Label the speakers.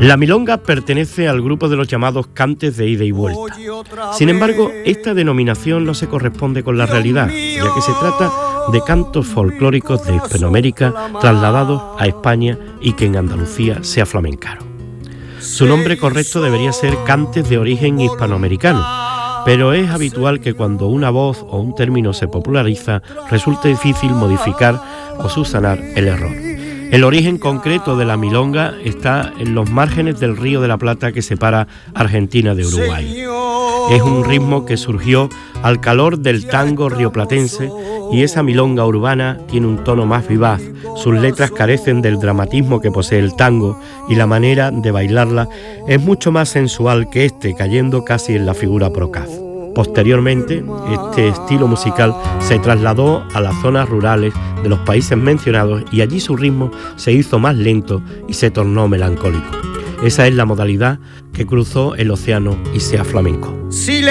Speaker 1: La milonga pertenece al grupo de los llamados cantes de ida y vuelta. Sin embargo, esta denominación no se corresponde con la realidad, ya que se trata de cantos folclóricos de Hispanoamérica trasladados a España y que en Andalucía se aflamencaron. Su nombre correcto debería ser cantes de origen hispanoamericano, pero es habitual que cuando una voz o un término se populariza resulte difícil modificar o subsanar el error. El origen concreto de la milonga está en los márgenes del Río de la Plata que separa Argentina de Uruguay. Es un ritmo que surgió al calor del tango rioplatense y esa milonga urbana tiene un tono más vivaz. Sus letras carecen del dramatismo que posee el tango y la manera de bailarla es mucho más sensual que cayendo casi en la figura procaz. Posteriormente, este estilo musical se trasladó a las zonas rurales de los países mencionados y allí su ritmo se hizo más lento y se tornó melancólico. Esa es la modalidad que cruzó el océano y se aflamencó.